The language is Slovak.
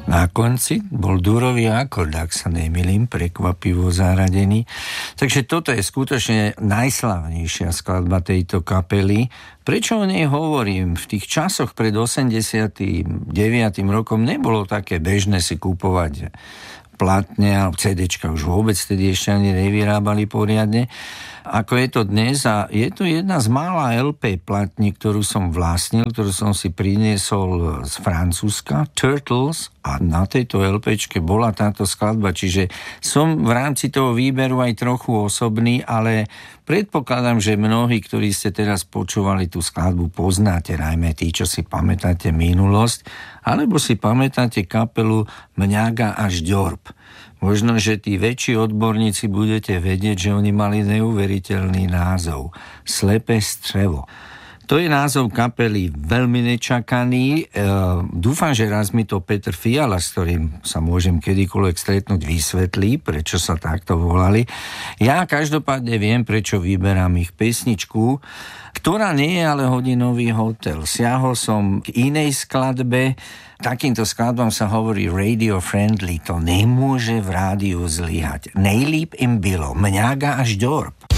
Na konci bol durový akord, ak sa nemýlim, prekvapivo zaradený. Takže toto je skutočne najslavnejšia skladba tejto kapely. Prečo o nej hovorím? V tých časoch pred 89. rokom nebolo také bežné si kúpovať platne a CDčka už vôbec tedy ešte ani nevyrábali poriadne, ako je to dnes. A je to jedna z mála LP platní, ktorú som vlastnil, ktorú som si priniesol z Francúzska, Turtles, a na tejto LPčke bola táto skladba, čiže som v rámci toho výberu aj trochu osobný, ale predpokladám, že mnohí, ktorí ste teraz počúvali tú skladbu, poznáte, najmä tí, čo si pamätáte minulosť, alebo si pamätáte kapelu Mňaga až Ďorb. Možno, že tí väčší odborníci budete vedieť, že oni mali neuveriteľný názov. Slepé střevo. To je názov kapely veľmi nečakaný. Dúfam, že raz mi to Peter Fiala, s ktorým sa môžem kedykoľvek stretnúť, vysvetlí, prečo sa takto volali. Ja každopádne viem, prečo vyberám ich pesničku, ktorá nie je ale Hodinový hotel. Siahol som k inej skladbe. Takýmto skladbám sa hovorí radio friendly. To nemôže v rádiu zlyhať. Nejlíp im bylo Mňaga až Ďorb.